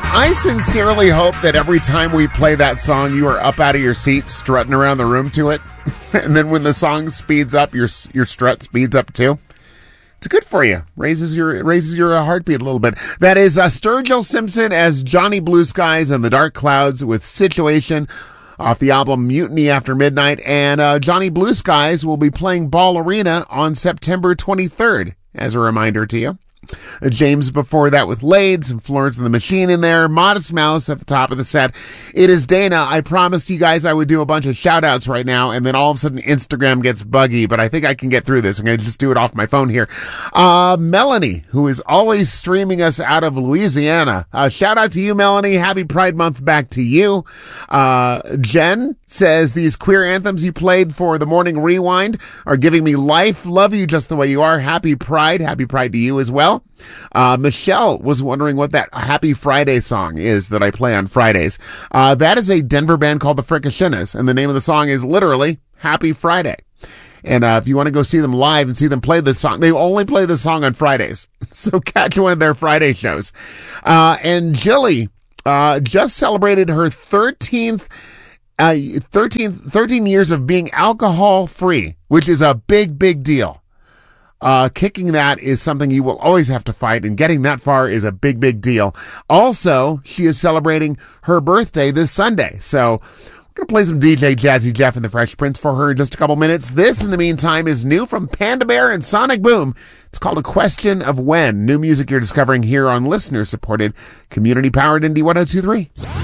I sincerely hope that every time we play that song, you are up out of your seat, strutting around the room to it. And then when the song speeds up, your strut speeds up too. It's good for you. Raises your heartbeat a little bit. That is Sturgill Simpson as Johnny Blue Skies and the Dark Clouds with Situation off the album Mutiny After Midnight. And Johnny Blue Skies will be playing Ball Arena on September 23rd, as a reminder to you. James before that with Lades and Florence and the Machine in there. Modest Mouse at the top of the set. It is Dana. I promised you guys I would do a bunch of shout outs right now, and then all of a sudden Instagram gets buggy, but I think I can get through this. I'm going to just do it off my phone here. Melanie, who is always streaming us out of Louisiana. Shout out to you, Melanie. Happy Pride Month back to you. Jen says, these queer anthems you played for the morning rewind are giving me life. Love you just the way you are. Happy Pride. Happy Pride to you as well. Michelle was wondering what that Happy Friday song is that I play on Fridays. That is a Denver band called the Fricashinas, and the name of the song is literally Happy Friday. And if you want to go see them live and see them play the song, they only play the song on Fridays. So catch one of their Friday shows. And Jilly just celebrated her 13 years of being alcohol free, which is a big deal. Kicking that is something you will always have to fight, and getting that far is a big deal. Also, she is celebrating her birthday this Sunday. So we're going to play some DJ Jazzy Jeff and the Fresh Prince for her in just a couple minutes. This, in the meantime, is new from Panda Bear and Sonic Boom. It's called A Question of When. New music you're discovering here on listener-supported, community-powered Indie 102.3.